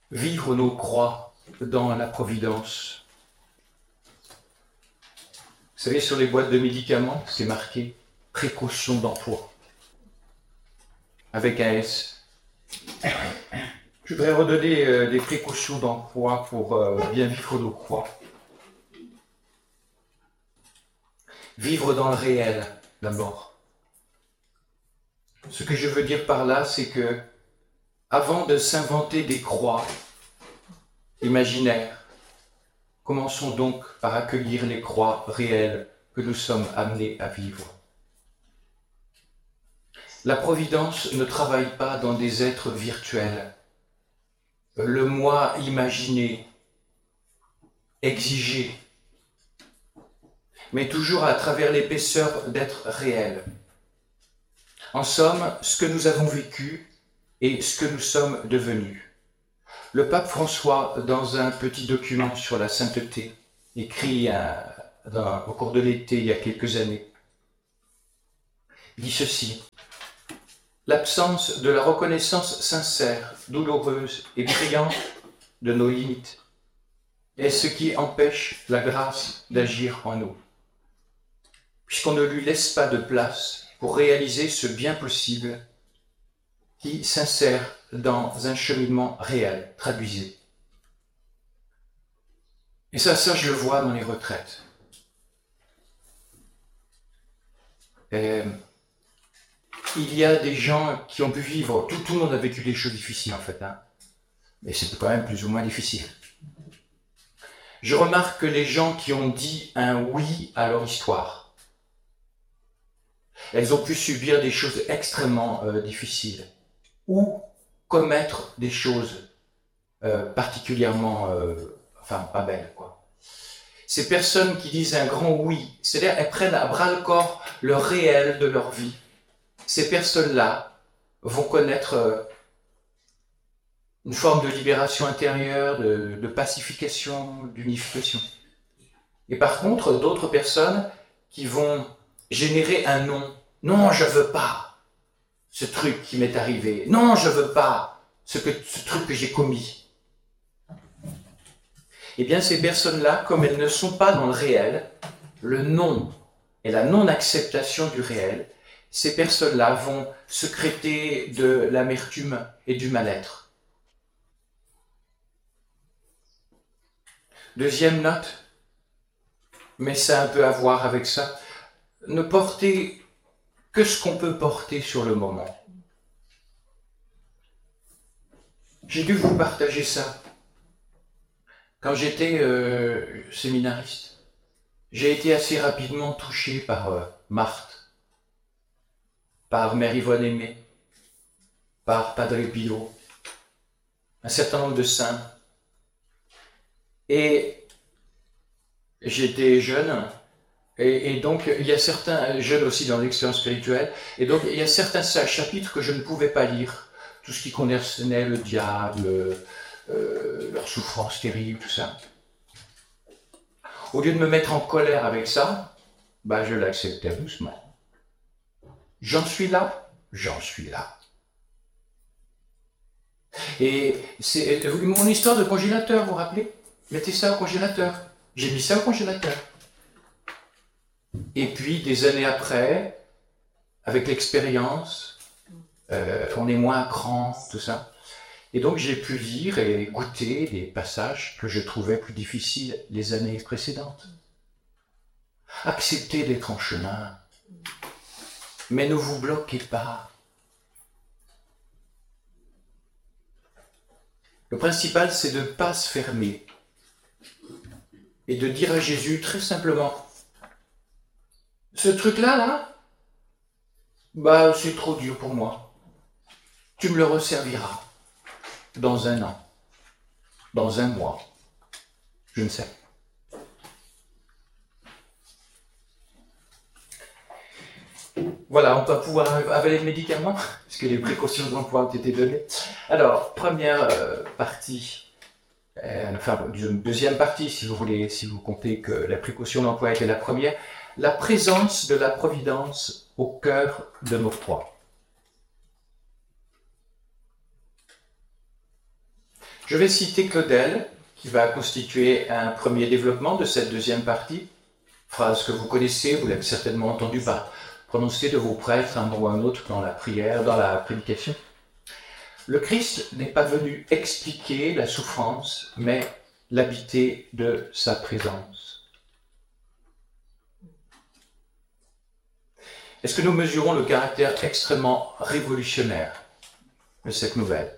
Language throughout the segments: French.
vivre nos croix dans la providence. Vous savez, sur les boîtes de médicaments, c'est marqué « précaution d'emploi » avec un S. Je voudrais redonner des précautions d'emploi pour bien vivre nos croix. Vivre dans le réel, d'abord. Ce que je veux dire par là, c'est que avant de s'inventer des croix imaginaires, commençons donc par accueillir les croix réelles que nous sommes amenés à vivre. La providence ne travaille pas dans des êtres virtuels. Le moi imaginé, exigé, mais toujours à travers l'épaisseur d'être réel. En somme, ce que nous avons vécu et ce que nous sommes devenus. Le pape François, dans un petit document sur la sainteté, écrit au cours de l'été il y a quelques années, dit ceci: l'absence de la reconnaissance sincère, douloureuse et brillante de nos limites est ce qui empêche la grâce d'agir en nous, puisqu'on ne lui laisse pas de place pour réaliser ce bien possible qui s'insère dans un cheminement réel, traduisé. Et ça je le vois dans les retraites. Il y a des gens qui ont pu vivre, tout le monde a vécu des choses difficiles en fait, hein, mais c'était quand même plus ou moins difficile. Je remarque que les gens qui ont dit un oui à leur histoire, elles ont pu subir des choses extrêmement difficiles, ou commettre des choses particulièrement, pas belles, quoi. Ces personnes qui disent un grand oui, c'est-à-dire elles prennent à bras-le-corps le réel de leur vie, ces personnes-là vont connaître une forme de libération intérieure, de pacification, d'unification. Et par contre, d'autres personnes qui vont générer un non. Non, je veux pas ce truc qui m'est arrivé. Non, je veux pas ce truc que j'ai commis. Eh bien, ces personnes-là, comme elles ne sont pas dans le réel, le non et la non-acceptation du réel, ces personnes-là vont sécréter de l'amertume et du mal-être. Deuxième note, mais ça a un peu à voir avec ça, ne porter que ce qu'on peut porter sur le moment. J'ai dû vous partager ça. Quand j'étais séminariste, j'ai été assez rapidement touché par Marthe, par Mère Yvonne Aimée, par Padre Pio, un certain nombre de saints. Et j'étais jeune, et donc il y a certains, jeunes aussi dans l'expérience spirituelle, et donc il y a certains chapitres que je ne pouvais pas lire, tout ce qui concernait le diable, leur souffrance terrible, tout ça. Au lieu de me mettre en colère avec ça, je l'acceptais doucement. J'en suis là. Et c'est mon histoire de congélateur, vous vous rappelez? Mettez ça au congélateur. J'ai mis ça au congélateur. Et puis, des années après, avec l'expérience, on est moins à cran, tout ça. Et donc, j'ai pu lire et goûter des passages que je trouvais plus difficiles les années précédentes. Acceptez d'être en chemin, mais ne vous bloquez pas. Le principal, c'est de ne pas se fermer et de dire à Jésus très simplement, ce truc-là, c'est trop dur pour moi. Tu me le resserviras dans un an, dans un mois, je ne sais. Voilà, on va pouvoir avaler le médicament, puisque les précautions d'emploi ont été données. Alors, première partie, deuxième partie, si vous voulez, si vous comptez que la précaution d'emploi était la première, la présence de la providence au cœur de nos croix. Je vais citer Claudel, qui va constituer un premier développement de cette deuxième partie. Phrase que vous connaissez, vous l'avez certainement entendue prononcer de vos prêtres un moment ou un autre dans la prière, dans la prédication. Le Christ n'est pas venu expliquer la souffrance, mais l'habiter de sa présence. Est-ce que nous mesurons le caractère extrêmement révolutionnaire de cette nouvelle?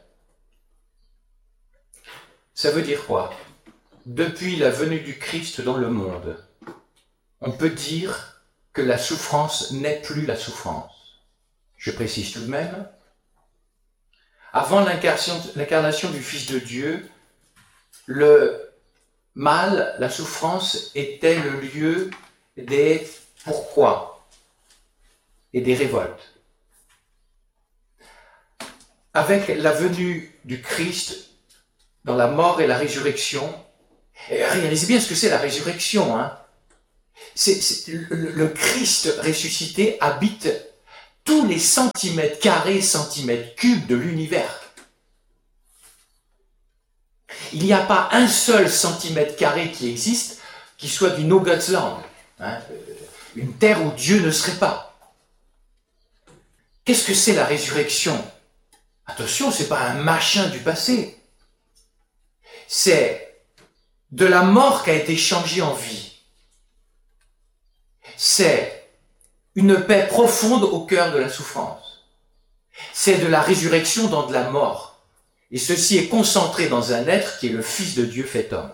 Ça veut dire quoi? Depuis la venue du Christ dans le monde, on peut dire que la souffrance n'est plus la souffrance. Je précise tout de même, avant l'incarnation du Fils de Dieu, le mal, la souffrance était le lieu des pourquoi et des révoltes. Avec la venue du Christ dans la mort et la résurrection, et réalisez bien ce que c'est la résurrection, hein. Le Christ ressuscité habite tous les centimètres carrés, centimètres cubes de l'univers. Il n'y a pas un seul centimètre carré qui existe qui soit du No God's Land, hein, une terre où Dieu ne serait pas. Qu'est-ce que c'est la résurrection? Attention, ce n'est pas un machin du passé. C'est de la mort qui a été changée en vie. C'est une paix profonde au cœur de la souffrance. C'est de la résurrection dans de la mort. Et ceci est concentré dans un être qui est le Fils de Dieu fait homme.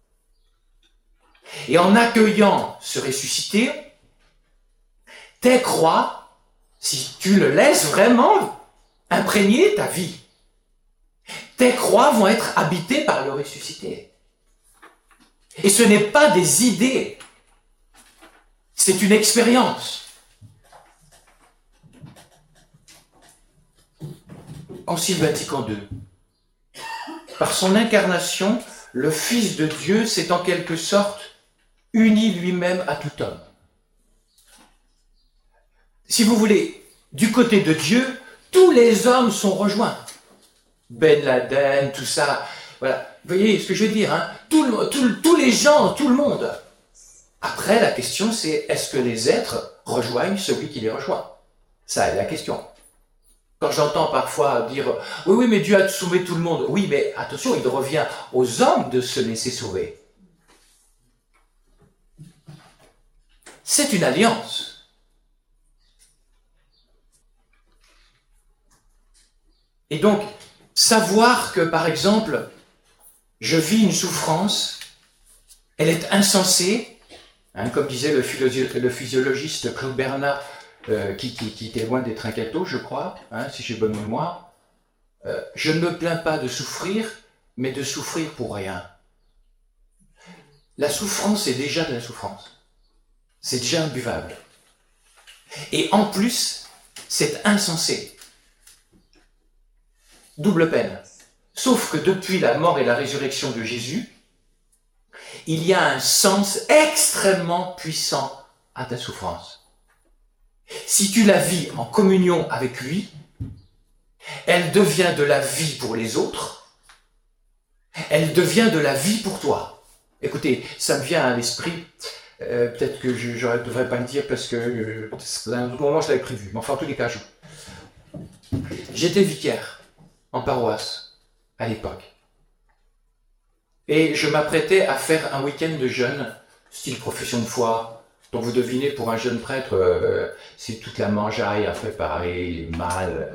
Et en accueillant ce ressuscité, tes croix, si tu le laisses vraiment imprégner ta vie, tes croix vont être habitées par le ressuscité. Et ce n'est pas des idées, c'est une expérience. Concile Vatican II. Par son incarnation, le Fils de Dieu s'est en quelque sorte uni lui-même à tout homme. Si vous voulez, du côté de Dieu, tous les hommes sont rejoints. Ben Laden, tout ça, voilà. Vous voyez ce que je veux dire, hein? Tous les gens, tout le monde. Après, la question c'est, est-ce que les êtres rejoignent celui qui les rejoint? Ça est la question. Quand j'entends parfois dire « Oui, mais Dieu a sauvé tout le monde ». Oui, mais attention, il revient aux hommes de se laisser sauver. C'est une alliance. Et donc, savoir que, par exemple, je vis une souffrance, elle est insensée, hein, comme disait le physiologiste Claude Bernard, qui était loin d'être un catho, je crois, hein, si j'ai bonne mémoire. Je ne me plains pas de souffrir, mais de souffrir pour rien. La souffrance est déjà de la souffrance. C'est déjà imbuvable. Et en plus, c'est insensé. Double peine. Sauf que depuis la mort et la résurrection de Jésus, il y a un sens extrêmement puissant à ta souffrance. Si tu la vis en communion avec lui, elle devient de la vie pour les autres, elle devient de la vie pour toi. Écoutez, ça me vient à l'esprit, peut-être que je ne devrais pas le dire parce que à un autre moment je l'avais prévu, mais enfin en tous les cas, j'étais vicaire en paroisse à l'époque. Et je m'apprêtais à faire un week-end de jeûne, style profession de foi. Donc vous devinez, pour un jeune prêtre, c'est toute la mangeaille à préparer, les malles,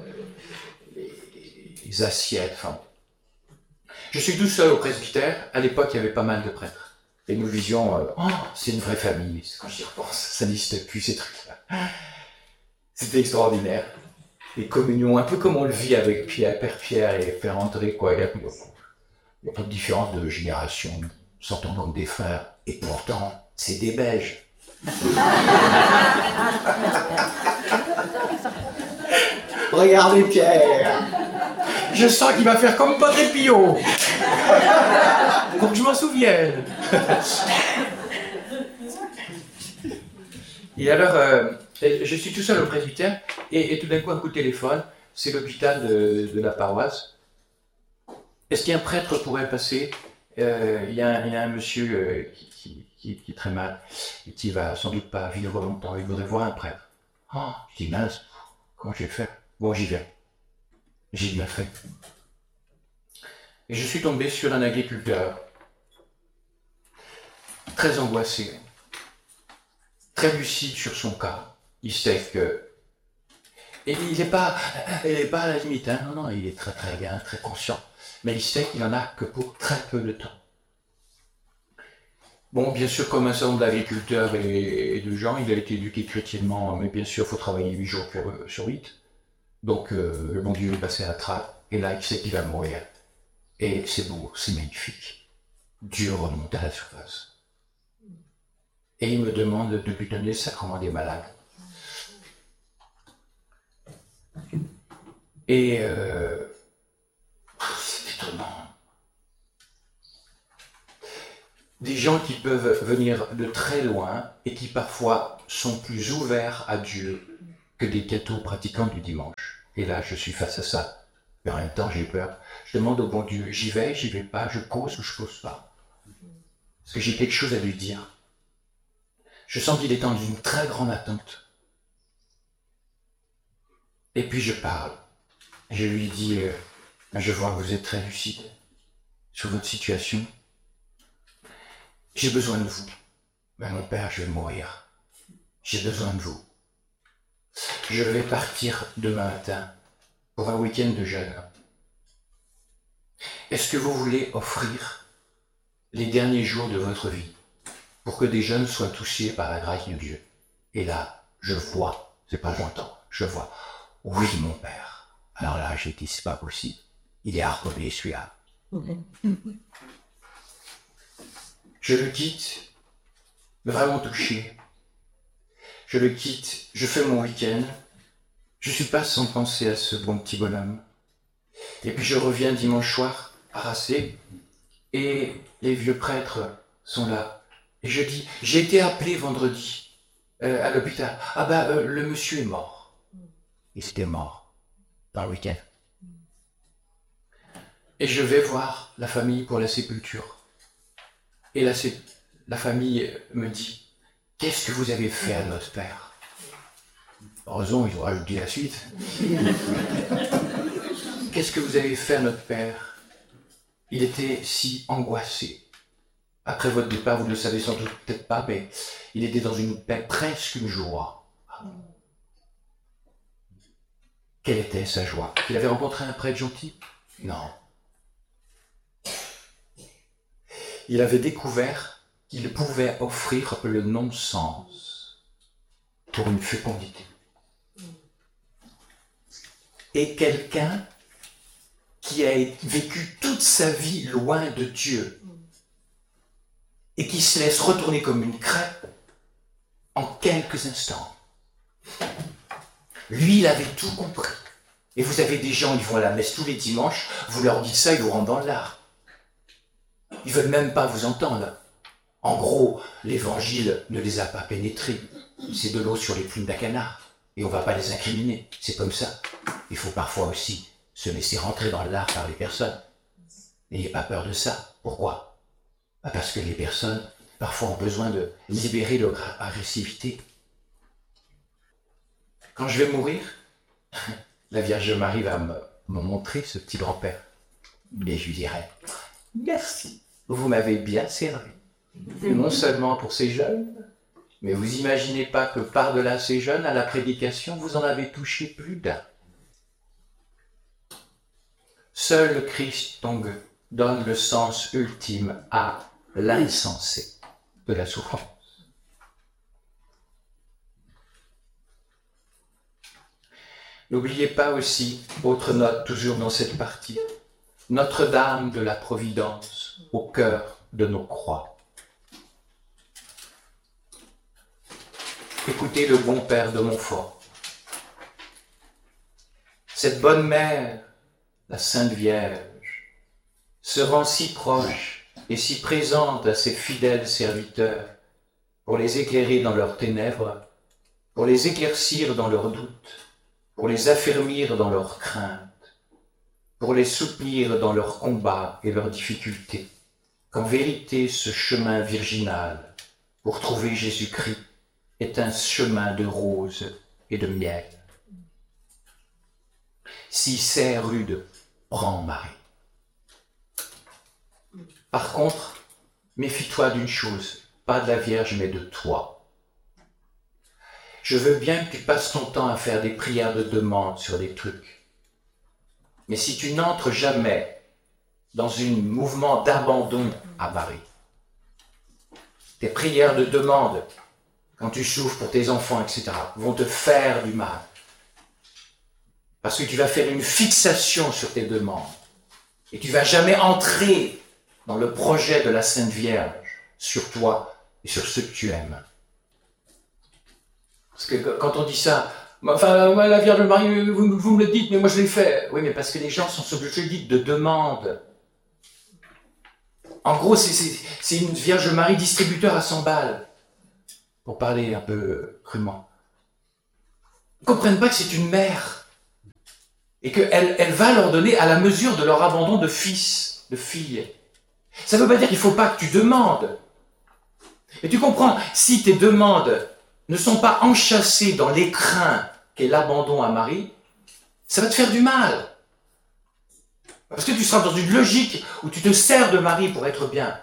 les assiettes, enfin. Je suis tout seul au presbytère, à l'époque il y avait pas mal de prêtres. Et nous disions, c'est une vraie famille, quand j'y repense, ça n'existe plus ces trucs-là. C'était extraordinaire. Les communions, un peu comme on le vit avec Père Pierre et Père André, quoi. Il n'y a pas de différence de génération, s'entend comme des frères, et pourtant, c'est des Belges. Regardez Pierre, je sens qu'il va faire comme Padre Pio. Pour que je m'en souvienne. Et alors, je suis tout seul au presbytère, et tout d'un coup un coup de téléphone, c'est l'hôpital de la paroisse. Est-ce qu'un prêtre pourrait passer? Il y a un monsieur qui est très mal et qui va sans doute pas vivre longtemps. Il voudrait voir un prêtre. Oh, je dis mince, comment je vais faire? Bon, j'y vais. J'ai bien fait. Et je suis tombé sur un agriculteur très angoissé, très lucide sur son cas. Il sait que... Et il n'est pas à la limite, hein. Non, il est très très bien, très conscient. Mais il sait qu'il n'en a que pour très peu de temps. Bon, bien sûr, comme un certain nombre d'agriculteurs et de gens, il a été éduqué chrétiennement, mais bien sûr, il faut travailler 8 jours sur 8. Donc, le bon Dieu est passé à la trappe, et là, il sait qu'il va mourir. Et c'est beau, c'est magnifique. Dieu remonte à la surface. Et il me demande de lui donner le sacrement des malades. Et c'est étonnant. Des gens qui peuvent venir de très loin et qui parfois sont plus ouverts à Dieu que des cathos pratiquants du dimanche. Et là, je suis face à ça. Mais en même temps, j'ai peur. Je demande au bon Dieu, j'y vais pas, je cause ou je cause pas. Parce que j'ai quelque chose à lui dire. Je sens qu'il est dans une très grande attente. Et puis je parle. Je lui dis, je vois que vous êtes très lucide sur votre situation. J'ai besoin de vous. Ben, mon père, je vais mourir. J'ai besoin de vous. Je vais partir demain matin pour un week-end de jeûne. Est-ce que vous voulez offrir les derniers jours de votre vie pour que des jeunes soient touchés par la grâce de Dieu? Et là, je vois, c'est pas j'entends, je vois. Oui, mon père. Alors là, j'ai dit, c'est pas possible. Il est harponné, celui-là. Je le quitte, vraiment touché. Je le quitte, je fais mon week-end. Je suis pas sans penser à ce bon petit bonhomme. Et puis je reviens dimanche soir, harassé, et les vieux prêtres sont là. Et je dis, j'ai été appelé vendredi à l'hôpital. Ah ben, le monsieur est mort. Il était mort dans le week-end. Et je vais voir la famille pour la sépulture. Et la famille me dit, qu'est-ce que vous avez fait à notre père? Heureusement, ils ont rajouté la suite. Qu'est-ce que vous avez fait à notre père? Il était si angoissé. Après votre départ, vous ne le savez sans doute peut-être pas, mais il était dans une paix, presque une joie. Quelle était sa joie? Il avait rencontré un prêtre gentil? Non. Il avait découvert qu'il pouvait offrir le non-sens pour une fécondité. Et quelqu'un qui a vécu toute sa vie loin de Dieu et qui se laisse retourner comme une crêpe en quelques instants. Lui, il avait tout compris. Et vous avez des gens, ils vont à la messe tous les dimanches, vous leur dites ça, ils vous rentrent dans l'art. Ils veulent même pas vous entendre. En gros, l'évangile ne les a pas pénétrés. C'est de l'eau sur les plumes d'un canard. Et on va pas les incriminer. C'est comme ça. Il faut parfois aussi se laisser rentrer dans l'art par les personnes. N'ayez pas peur de ça. Pourquoi? Parce que les personnes, parfois, ont besoin de libérer leur agressivité. Quand je vais mourir, la Vierge Marie va me montrer ce petit grand-père. Et je lui dirai, merci, vous m'avez bien servi. Non seulement pour ces jeunes, mais vous imaginez pas que par-delà ces jeunes, à la prédication, vous en avez touché plus d'un. Seul le Christ donc donne le sens ultime à l'insensé de la souffrance. N'oubliez pas aussi, autre note toujours dans cette partie, Notre-Dame de la Providence au cœur de nos croix. Écoutez le bon père de Montfort. Cette bonne mère, la Sainte Vierge, se rend si proche et si présente à ses fidèles serviteurs pour les éclairer dans leurs ténèbres, pour les éclaircir dans leurs doutes, pour les affermir dans leurs craintes, pour les soutenir dans leurs combats et leurs difficultés, qu'en vérité ce chemin virginal pour trouver Jésus-Christ est un chemin de roses et de miel. Si c'est rude, prends Marie. Par contre, méfie-toi d'une chose, pas de la Vierge, mais de toi. Je veux bien que tu passes ton temps à faire des prières de demande sur des trucs. Mais si tu n'entres jamais dans un mouvement d'abandon à Marie, tes prières de demande, quand tu souffres pour tes enfants, etc., vont te faire du mal. Parce que tu vas faire une fixation sur tes demandes. Et tu ne vas jamais entrer dans le projet de la Sainte Vierge sur toi et sur ceux que tu aimes. Parce que quand on dit ça, enfin, la Vierge Marie, vous me le dites, mais moi je l'ai fait. Oui, mais parce que les gens sont sur le jeu de demande. En gros, c'est une Vierge Marie distributeur à 100 balles, pour parler un peu crûment. Ils ne comprennent pas que c'est une mère, et qu'elle va leur donner à la mesure de leur abandon de fils, de filles. Ça ne veut pas dire qu'il ne faut pas que tu demandes. Et tu comprends, si tes demandes ne sont pas enchâssées dans l'écrin qu'est l'abandon à Marie, ça va te faire du mal. Parce que tu seras dans une logique où tu te sers de Marie pour être bien.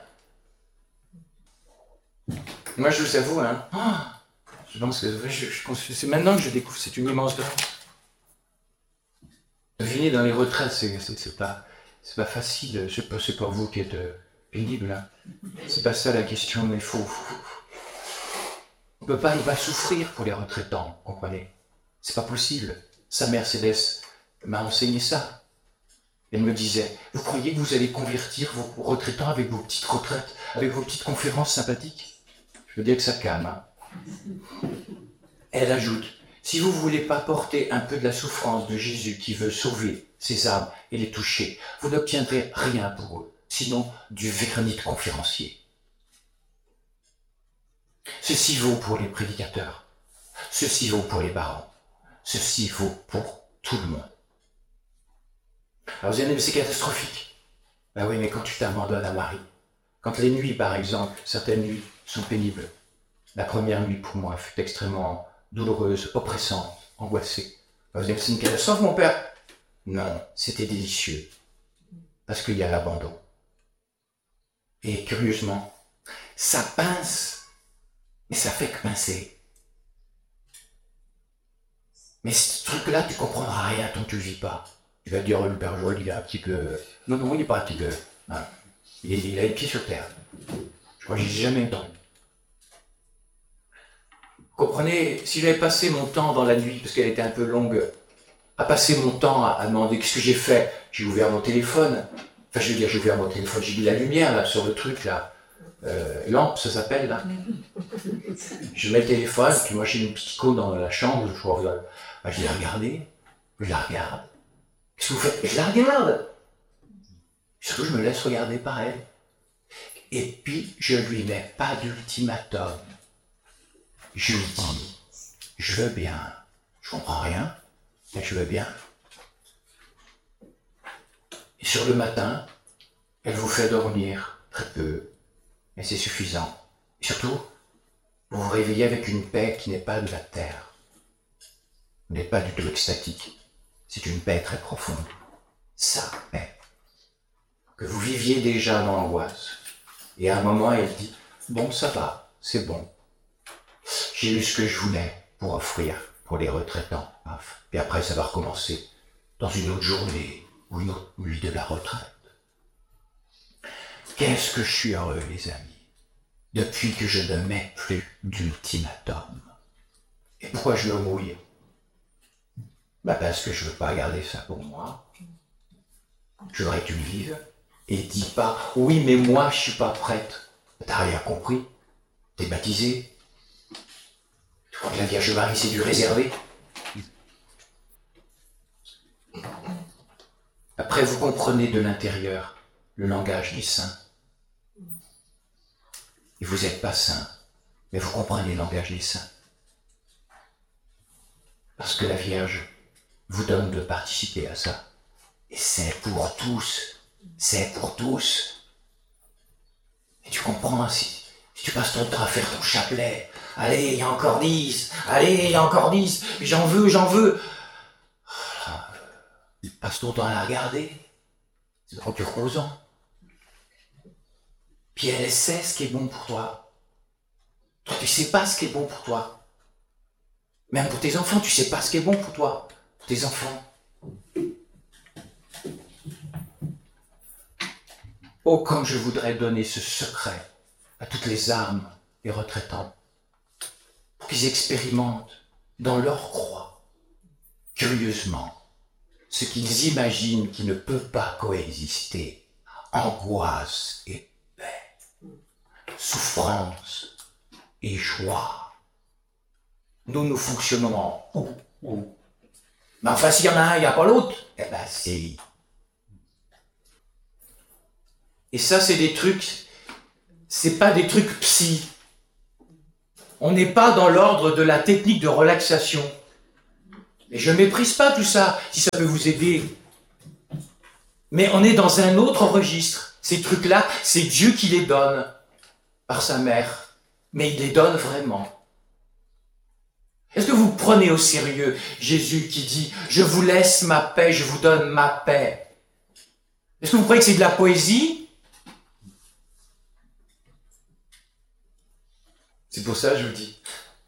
Moi, je vous avoue, je pense que c'est maintenant que je découvre, c'est une immense grâce. Venir dans les retraites, c'est pas facile. C'est pas vous qui êtes pénible, hein. C'est pas ça la question, mais on peut pas souffrir pour les retraitants, comprenez? C'est pas possible. Sa mère Céleste m'a enseigné ça. Elle me disait, vous croyez que vous allez convertir vos retraitants avec vos petites retraites, avec vos petites conférences sympathiques? Je veux dire que ça calme, hein. Elle ajoute, si vous ne voulez pas porter un peu de la souffrance de Jésus qui veut sauver ses âmes et les toucher, vous n'obtiendrez rien pour eux, sinon du vernis de conférencier. Ceci vaut pour les prédicateurs, ceci vaut pour les barons, ceci vaut pour tout le monde. Alors vous allez dire, mais c'est catastrophique. Ben oui, mais quand tu t'abandonnes à Marie, quand les nuits, par exemple, certaines nuits sont pénibles, la première nuit pour moi fut extrêmement douloureuse, oppressante, angoissée. Ben vous allez dire, c'est une catastrophe, mon père? Non, c'était délicieux, parce qu'il y a l'abandon. Et curieusement, ça pince, mais ça fait que pincer. Mais ce truc-là, tu comprendras rien tant que tu ne vis pas. Tu vas te dire, le Père Joël, il est un petit peu... Non, il n'est pas un petit peu. Hein. Il a les pieds sur terre. Je crois que je n'ai jamais entendu. Vous comprenez, si j'avais passé mon temps dans la nuit, parce qu'elle était un peu longue, à passer mon temps à demander qu'est-ce que j'ai fait, j'ai ouvert mon téléphone. Enfin, je veux dire, j'ai ouvert mon téléphone, j'ai mis la lumière là, sur le truc là. Lampe, ça s'appelle là. Je mets le téléphone, puis moi j'ai une petite icône dans la chambre, je l'ai regardée, je la regarde. Qu'est-ce que vous faites? Je la regarde. Surtout, je me laisse regarder par elle. Et puis, je lui mets pas d'ultimatum. Je lui dis, je veux bien. Je comprends rien, mais je veux bien. Et sur le matin, elle vous fait dormir très peu, mais c'est suffisant. Et surtout, vous vous réveillez avec une paix qui n'est pas de la terre. Vous n'êtes pas du tout extatique. C'est une paix très profonde. Sa paix. Que vous viviez déjà dans l'angoisse. Et à un moment, elle dit, bon, ça va, c'est bon. J'ai eu ce que je voulais pour offrir pour les retraitants. Puis après, ça va recommencer dans une autre journée ou une autre nuit de la retraite. Qu'est-ce que je suis heureux, les amis, depuis que je ne mets plus d'ultimatum. Et pourquoi je me mouille? Parce que je ne veux pas garder ça pour moi. Je voudrais que tu le vives. Et dis pas, oui, mais moi, je ne suis pas prête. T'as rien compris. T'es baptisé. Tu crois que la Vierge Marie, c'est du réservé? Après, vous comprenez de l'intérieur le langage des saints. Et vous n'êtes pas saint, mais vous comprenez le langage des saints. Parce que la Vierge vous donne de participer à ça. Et c'est pour tous. C'est pour tous. Et tu comprends, si tu passes ton temps à faire ton chapelet, allez, il y a encore 10, allez, il y a encore 10, j'en veux. Passe ton temps à la regarder. C'est trop reposant. Puis elle sait ce qui est bon pour toi. Toi, tu sais pas ce qui est bon pour toi. Même pour tes enfants, tu sais pas ce qui est bon pour toi. Pour tes enfants. Oh, comme je voudrais donner ce secret à toutes les âmes et retraitants, pour qu'ils expérimentent dans leur croix, curieusement, ce qu'ils imaginent qui ne peut pas coexister, angoisse et paix, souffrance et joie. Nous fonctionnons en ou. Mais enfin, s'il y en a un, il n'y a pas l'autre. Eh ben, si. Et ça, c'est des trucs, c'est pas des trucs psy. On n'est pas dans l'ordre de la technique de relaxation. Et je ne méprise pas tout ça, si ça peut vous aider. Mais on est dans un autre registre. Ces trucs-là, c'est Dieu qui les donne, par sa mère. Mais il les donne vraiment. Est-ce que vous prenez au sérieux Jésus qui dit « Je vous laisse ma paix, je vous donne ma paix ». Est-ce que vous croyez que c'est de la poésie? C'est pour ça que je vous dis.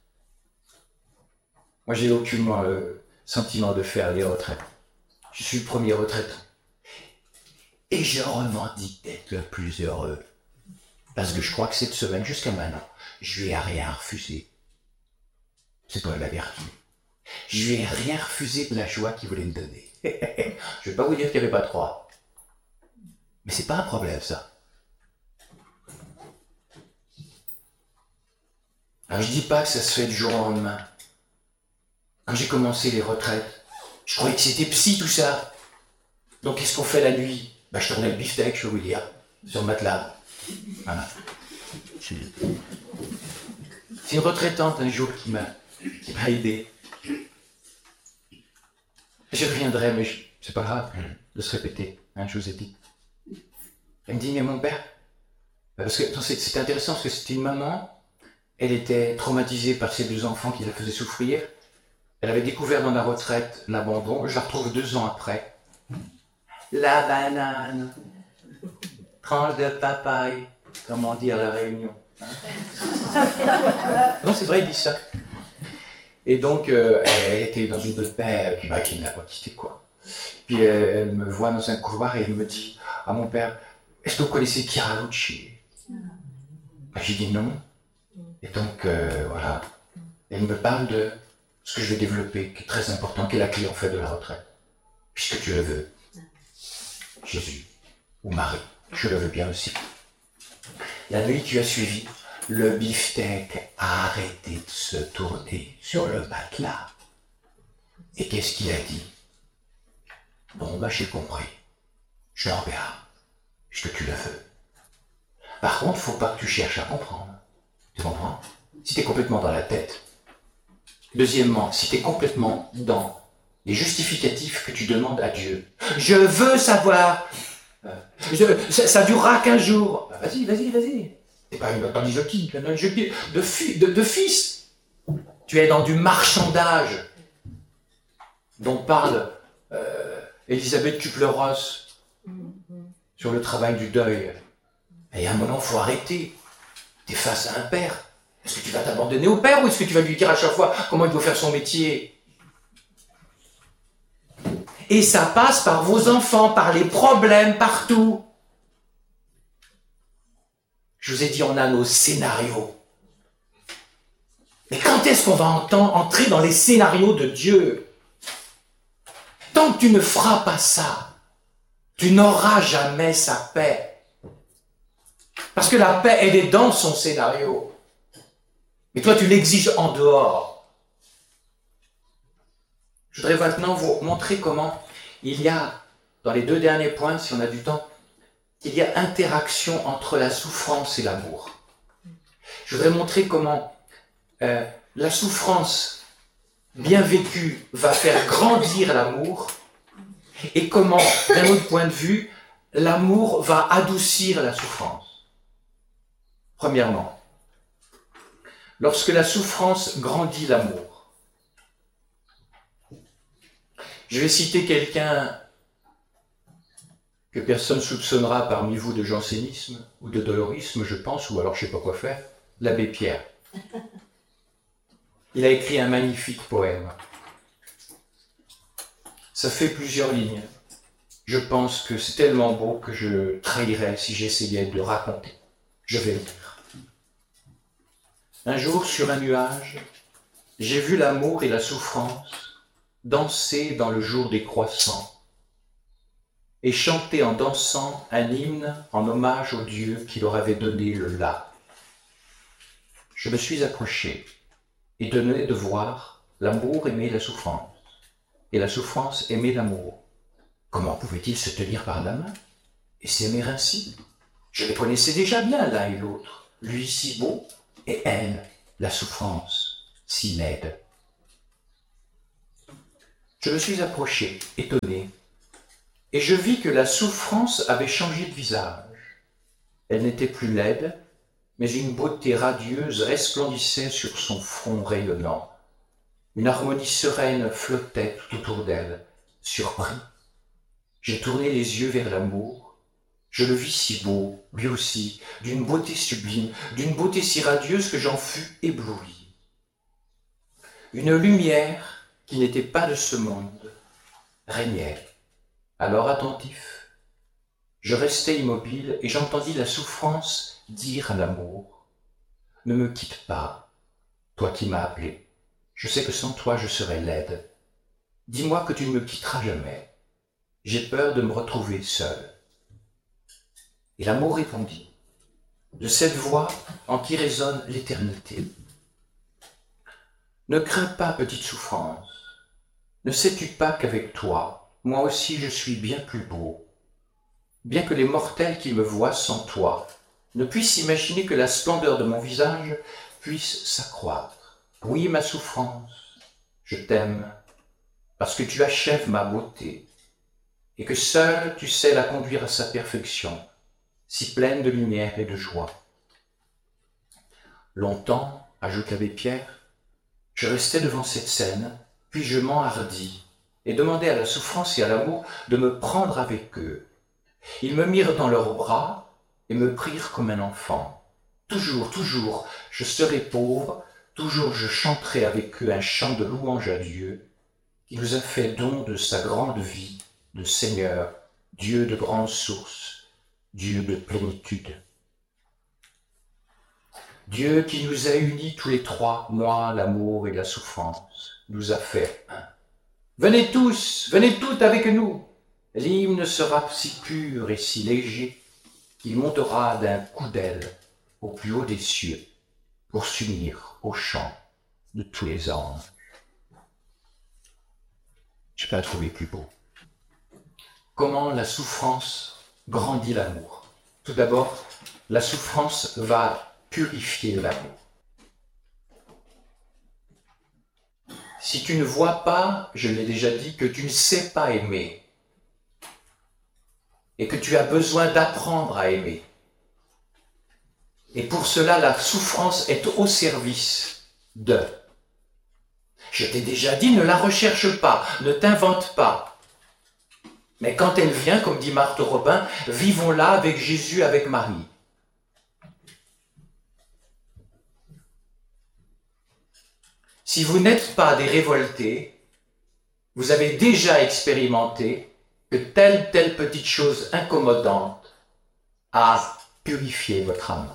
Moi, j'ai aucunement le sentiment de faire les retraites. Je suis le premier retraitant. Et je revendique d'être le plus heureux. Parce que je crois que cette semaine, jusqu'à maintenant, je lui ai rien refusé. C'est toi la vertu. Je lui ai rien refusé de la joie qu'il voulait me donner. Je vais pas vous dire qu'il n'y avait pas trois. Mais c'est pas un problème, ça. Alors, je dis pas que ça se fait du jour au lendemain. Quand j'ai commencé les retraites, je croyais que c'était psy tout ça. Donc qu'est-ce qu'on fait la nuit? Je tournais le beefsteak, je peux vous dire, sur le matelas. Voilà. C'est une retraitante un jour qui m'a aidé. Je reviendrai, mais c'est pas grave de se répéter, je vous ai dit. Elle me dit, mais mon père, parce que c'était intéressant, parce que c'était une maman, elle était traumatisée par ses deux enfants qui la faisaient souffrir. Elle avait découvert dans la retraite l'abandon. Je la retrouve 2 ans après. La banane, tranche de papaye, comment dire la Réunion. Non, c'est vrai, il dit ça. Et donc, elle était dans une paix qui ne l'a pas quitté, quoi. Puis elle me voit dans un couloir et elle me dit, ah mon père, est-ce que vous connaissez Chiaralucci? J'ai dit non. Et donc, voilà. Elle me parle de ce que je vais développer, qui est très important, qui est la clé en fait de la retraite. Puisque tu le veux. Jésus ou Marie, je le veux bien aussi. La nuit, tu as suivi, le beefsteak a arrêté de se tourner sur le matelas. Et qu'est-ce qu'il a dit? Bon, j'ai compris. Je le regarde, puisque tu le veux. Par contre, faut pas que tu cherches à comprendre. Tu comprends? Si tu es complètement dans la tête. Deuxièmement, si tu es complètement dans les justificatifs que tu demandes à Dieu. Je veux savoir. Ça durera qu'1 jour. Vas-y. C'est pas une jockey, de fils. Tu es dans du marchandage dont parle Elisabeth Kübler-Ross sur le travail du deuil. Et à un moment, il faut arrêter. Tu es face à un père. Est-ce que tu vas t'abandonner au père ou est-ce que tu vas lui dire à chaque fois comment il doit faire son métier? Et ça passe par vos enfants, par les problèmes, partout. Je vous ai dit, on a nos scénarios. Mais quand est-ce qu'on va entrer dans les scénarios de Dieu? Tant que tu ne feras pas ça, tu n'auras jamais sa paix. Parce que la paix, elle est dans son scénario. Mais toi, tu l'exiges en dehors. Je voudrais maintenant vous montrer comment il y a, dans les 2 derniers points, si on a du temps, il y a interaction entre la souffrance et l'amour. Je voudrais montrer comment la souffrance bien vécue va faire grandir l'amour et comment, d'un autre point de vue, l'amour va adoucir la souffrance. Premièrement, lorsque la souffrance grandit l'amour. Je vais citer quelqu'un que personne ne soupçonnera parmi vous de jansénisme ou de dolorisme, je pense, ou alors je ne sais pas quoi faire, l'abbé Pierre. Il a écrit un magnifique poème. Ça fait plusieurs lignes. Je pense que c'est tellement beau que je trahirais si j'essayais de raconter. Je vais le dire. Un jour, sur un nuage, j'ai vu l'amour et la souffrance danser dans le jour décroissant et chanter en dansant un hymne en hommage au Dieu qui leur avait donné le là. Je me suis approché, étonné de voir l'amour aimer la souffrance et la souffrance aimer l'amour. Comment pouvaient-ils se tenir par la main et s'aimer ainsi? Je les connaissais déjà bien l'un et l'autre, lui si beau et elle, la souffrance, si laide. Je me suis approché, étonné, et je vis que la souffrance avait changé de visage. Elle n'était plus laide, mais une beauté radieuse resplendissait sur son front rayonnant. Une harmonie sereine flottait tout autour d'elle. Surpris, j'ai tourné les yeux vers l'amour. Je le vis si beau, lui aussi, d'une beauté sublime, d'une beauté si radieuse que j'en fus ébloui. Une lumière qui n'était pas de ce monde régnait. Alors attentif, je restai immobile et j'entendis la souffrance dire à l'amour: « Ne me quitte pas, toi qui m'as appelé. Je sais que sans toi je serai laide. Dis-moi que tu ne me quitteras jamais. J'ai peur de me retrouver seul. » Et l'amour répondit, de cette voix en qui résonne l'éternité: « Ne crains pas, petite souffrance. Ne sais-tu pas qu'avec toi, moi aussi je suis bien plus beau, bien que les mortels qui me voient sans toi ne puissent imaginer que la splendeur de mon visage puisse s'accroître. Oui, ma souffrance, je t'aime, parce que tu achèves ma beauté, et que seule tu sais la conduire à sa perfection, si pleine de lumière et de joie. » Longtemps, ajoute l'abbé Pierre, je restai devant cette scène, puis je m'enhardis et demandai à la souffrance et à l'amour de me prendre avec eux. Ils me mirent dans leurs bras et me prirent comme un enfant. Toujours, toujours, je serai pauvre, toujours je chanterai avec eux un chant de louange à Dieu, qui nous a fait don de sa grande vie, de Seigneur, Dieu de grande source, Dieu de plénitude. Dieu qui nous a unis tous les trois, moi, l'amour et la souffrance, nous a fait un. Venez tous, venez toutes avec nous. L'hymne sera si pur et si léger qu'il montera d'un coup d'aile au plus haut des cieux pour s'unir au chant de tous les anges. Je n'ai pas trouvé plus beau. Comment la souffrance grandit l'amour. Tout d'abord, la souffrance va purifier l'amour. Si tu ne vois pas, je l'ai déjà dit, que tu ne sais pas aimer et que tu as besoin d'apprendre à aimer, et pour cela la souffrance est au service de. Je t'ai déjà dit, ne la recherche pas, ne t'invente pas. Mais quand elle vient, comme dit Marthe Robin, vivons-la avec Jésus, avec Marie. Si vous n'êtes pas des révoltés, vous avez déjà expérimenté que telle petite chose incommodante a purifié votre âme.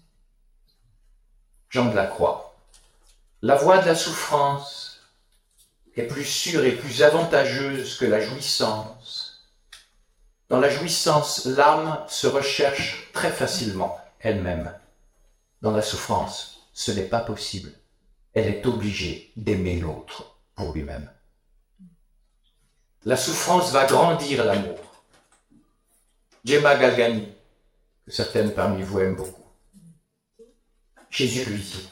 Jean de la Croix. La voie de la souffrance est plus sûre et plus avantageuse que la jouissance. Dans la jouissance, l'âme se recherche très facilement elle-même. Dans la souffrance, ce n'est pas possible. Elle est obligée d'aimer l'autre pour lui-même. La souffrance va grandir l'amour. Gemma Galgani, que certaines parmi vous aiment beaucoup. Jésus lui dit: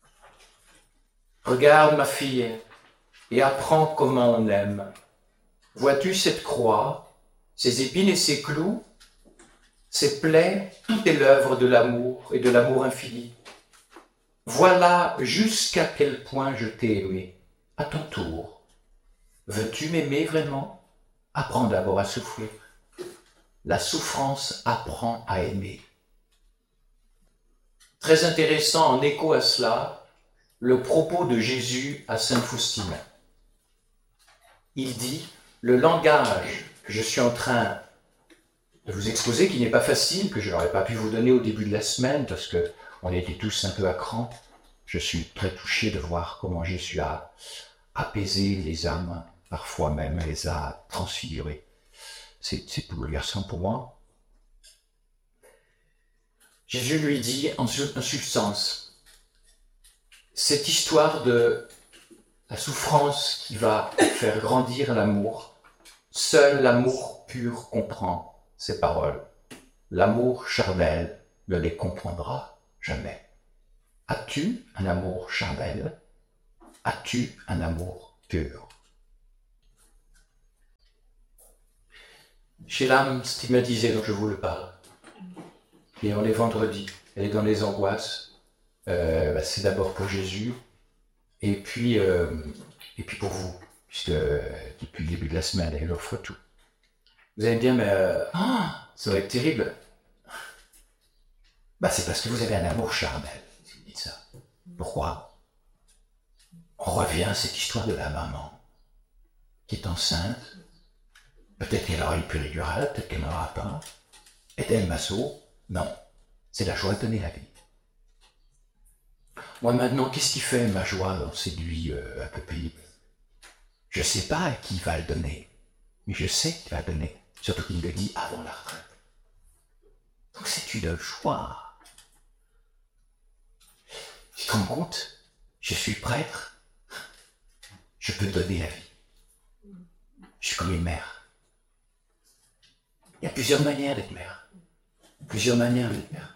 « Regarde ma fille et apprends comment on aime. Vois-tu cette croix, ces épines et ces clous, ces plaies, tout est l'œuvre de l'amour et de l'amour infini. Voilà jusqu'à quel point je t'ai aimé. À ton tour, veux-tu m'aimer vraiment? Apprends d'abord à souffrir. La souffrance apprend à aimer. Très intéressant en écho à cela, le propos de Jésus à Sainte Faustine. Il dit, le langage que je suis en train de vous exposer, qui n'est pas facile, que je n'aurais pas pu vous donner au début de la semaine, parce qu'on était tous un peu à cran. Je suis très touché de voir comment Jésus a apaisé les âmes, parfois même les a transfigurées. C'est bouleversant pour moi. Jésus lui dit en substance, cette histoire de la souffrance qui va faire grandir l'amour, seul l'amour pur comprend ces paroles. L'amour charnel ne les comprendra jamais. As-tu un amour charnel? As-tu un amour pur? Chez l'âme stigmatisée dont je vous le parle, et on est vendredi, elle est dans les angoisses, c'est d'abord pour Jésus, et puis pour vous, puisque depuis le début de la semaine, elle offre tout. Vous allez me dire, mais ça va être terrible. C'est parce que vous avez un amour charnel, si vous dites ça. Pourquoi? On revient à cette histoire de la maman qui est enceinte. Peut-être qu'elle aura une péridurale, peut-être qu'elle n'en aura pas. Est-elle maso? Non. C'est la joie de donner la vie. Moi maintenant, qu'est-ce qui fait ma joie dans cette vie un peu pénible? Je ne sais pas à qui va le donner, mais je sais qu'il va le donner. Surtout qu'il me le dit avant la retraite. Donc c'est une joie. Tu te rends compte? Je suis prêtre. Je peux donner la vie. Je suis comme une mère. Il y a plusieurs manières d'être mère. Plusieurs manières d'être mère.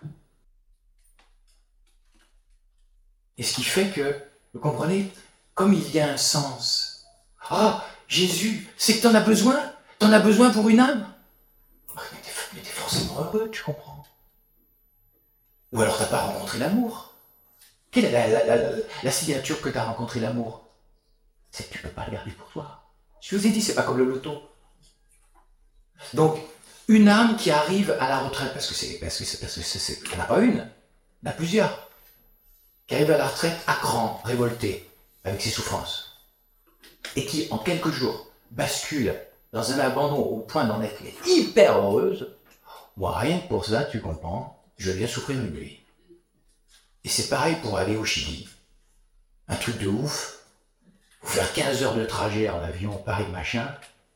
Et ce qui fait que, vous comprenez, comme il y a un sens. Ah, Jésus, c'est que t'en as besoin? T'en as besoin pour une âme? Mais t'es forcément heureux, tu comprends? Ou alors t'as pas rencontré l'amour. Quelle est la signature que t'as rencontré l'amour? C'est que tu peux pas le garder pour toi. Je vous ai dit, c'est pas comme le loto. Donc, une âme qui arrive à la retraite, parce que il n'y en a pas une, il y en a plusieurs, qui arrive à la retraite à cran, révoltée, avec ses souffrances, et qui, en quelques jours, bascule dans un abandon au point d'en être hyper heureuse, moi, rien que pour ça, tu comprends, je viens souffrir une nuit. Et c'est pareil pour aller au Chili. Un truc de ouf, vous faire 15 heures de trajet en avion, Paris, machin,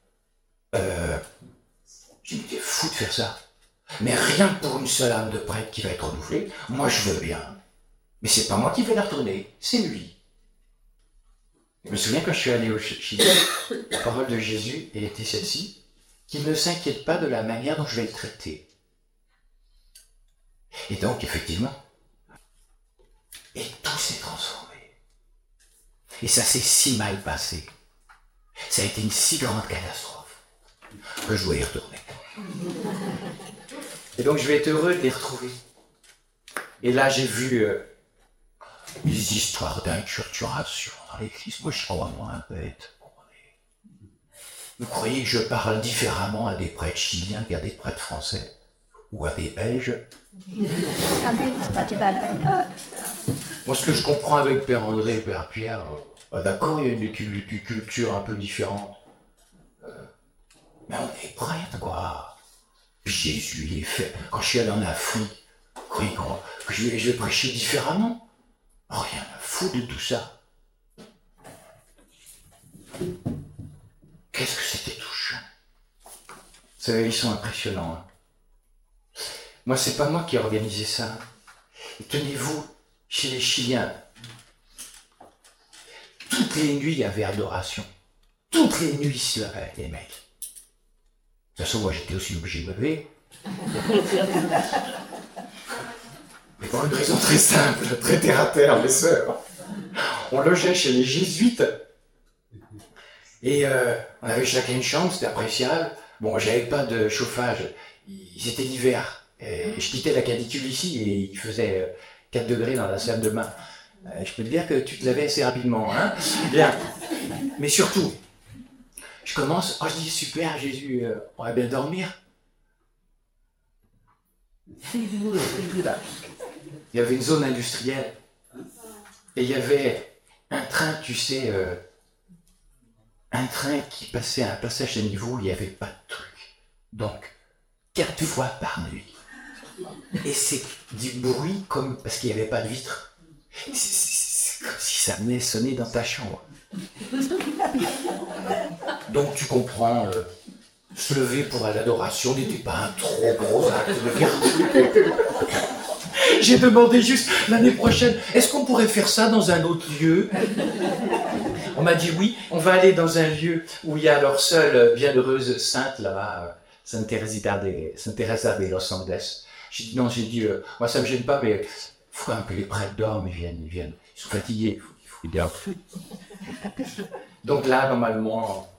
je me dis, fou de faire ça. Mais rien que pour une seule âme de prêtre qui va être renouvelée, moi je veux bien. Mais c'est pas moi qui vais la retourner, c'est lui. Je me souviens quand je suis allé au Chili, la parole de Jésus, elle était celle-ci, qu'il ne s'inquiète pas de la manière dont je vais le traiter. Et donc, effectivement, et tout s'est transformé. Et ça s'est si mal passé. Ça a été une si grande catastrophe que je dois y retourner. Et donc, je vais être heureux de les retrouver. Et là, j'ai vu des histoires d'inculturation dans l'église. Moi, je suis vraiment un bête. Vous croyez que je parle différemment à des prêtres chiliens qu'à des prêtres français? Ou à des Belges? Moi, ce que je comprends avec Père André et Père Pierre, d'accord, il y a une culture un peu différente. Mais on est prêtres, quoi. Puis Jésus, il est fait. Quand je suis allé en Afrique, que je vais prêcher différemment. Rien à foutre de tout ça. Qu'est-ce que c'était touchant. Vous savez, ils sont impressionnants. Hein. Moi, c'est pas moi qui ai organisé ça. Et tenez-vous, chez les Chiliens, toutes les nuits, il y avait adoration. Toutes les nuits, il y avait les mecs. De toute façon, moi, j'étais aussi obligé de me lever. Mais pour une raison très simple, très terre à terre, mes sœurs. On logeait chez les jésuites. Et on avait chacun une chambre, c'était appréciable. Bon, j'avais pas de chauffage, c'était l'hiver. Et je quittais la canicule ici et il faisait 4 degrés dans la salle de bain. Je peux te dire que tu te lavais assez rapidement, hein. Bien. Mais surtout, je commence, je dis super, Jésus, on va bien dormir. Il y avait une zone industrielle et il y avait un train, tu sais, un train qui passait à un passage à niveau où il n'y avait pas de truc. Donc, 4 fois par nuit. Et c'est du bruit comme parce qu'il n'y avait pas de vitre. C'est comme si ça venait sonner dans ta chambre. Donc tu comprends, se lever pour l'adoration n'était pas un trop gros acte de vertu. J'ai demandé juste l'année prochaine, est-ce qu'on pourrait faire ça dans un autre lieu? On m'a dit oui, on va aller dans un lieu où il y a leur seule bienheureuse sainte là-bas, Sainte Teresa de Los Angeles. J'ai dit non, moi ça me gêne pas, mais faut un peu les prêtres dorment, ils viennent, ils sont fatigués, il faut dire. Donc là, normalement,